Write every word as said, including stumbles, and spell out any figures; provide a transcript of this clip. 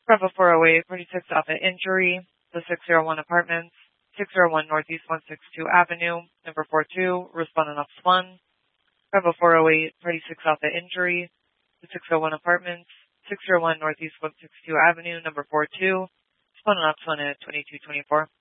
Bravo four oh eight, forty-six Alpha Injury, the six oh one Apartments, six oh one Northeast one sixty-two Avenue, number four two, respondent office one. Bravo four oh eight, forty-six Alpha Injury, the six oh one Apartments, six oh one Northeast one sixty-two Avenue, number four two, respondent office one at twenty-two twenty-four.